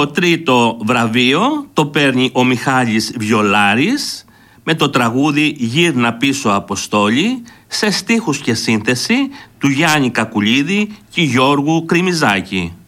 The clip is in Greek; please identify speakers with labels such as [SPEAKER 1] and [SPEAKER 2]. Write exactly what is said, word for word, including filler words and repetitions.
[SPEAKER 1] Το τρίτο βραβείο το παίρνει ο Μιχάλης Βιολάρης με το τραγούδι «Γύρνα πίσω Αποστόλη», σε στίχους και σύνθεση του Γιάννη Κακουλίδη και Γιώργου Κρημιζάκη.